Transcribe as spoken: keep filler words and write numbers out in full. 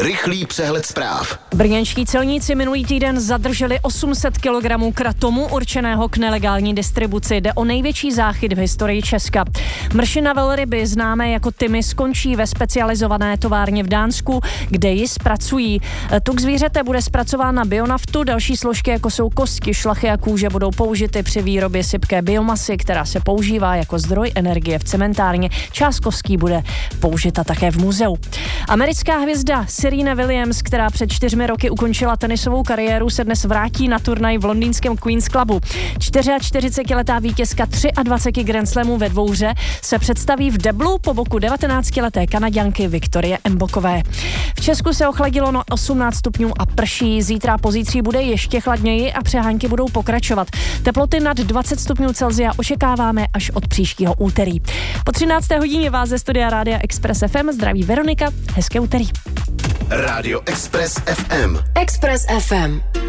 Rychlý přehled zpráv. Brněnští celníci minulý týden zadrželi osm set kilogramů kratomu určeného k nelegální distribuci. Jde o největší záchyt v historii Česka. Mršina velryby, známé jako tymy, skončí ve specializované továrně v Dánsku, kde ji zpracují. Tuk zvířete bude zpracován na bionaftu, další složky, jako jsou kosti, šlachy a kůže, budou použity při výrobě sypké biomasy, která se používá jako zdroj energie v cementárně. Část kostí bude použita také v muzeu. Americká hvězda Serena Williams, která před čtyřmi roky ukončila tenisovou kariéru, se dnes vrátí na turnaj v londýnském Queen's Clubu. čtyřiačtyřicetiletá vítězka dvaceti třech Grand Slamů ve dvouhře se představí v deblu po boku devatenáctileté Kanaďanky Viktorie Mbokové. V Česku se ochladilo na osmnáct stupňů a prší. Zítra a pozítří bude ještě chladněji a přehánky budou pokračovat. Teploty nad dvacet stupňů Celsia očekáváme až od příštího úterý. Po třinácté hodině vás ze studia Rádia Express F M zdraví Veronika. Hezké úterý. Rádio Express F M. Express F M.